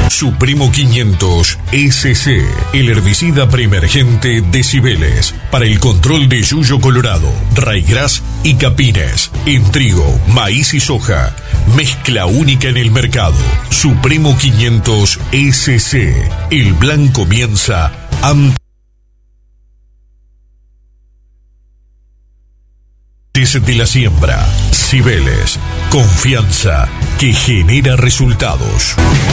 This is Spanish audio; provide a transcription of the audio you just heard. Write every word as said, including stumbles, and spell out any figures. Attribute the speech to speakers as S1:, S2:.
S1: Supremo quinientos S C, el herbicida preemergente de Cibeles, para el control de yuyo colorado, raigrás y capines, en trigo, maíz y soja. Mezcla única en el mercado. Supremo quinientos S C. El plan comienza antes de la siembra. Cibeles, confianza que genera resultados.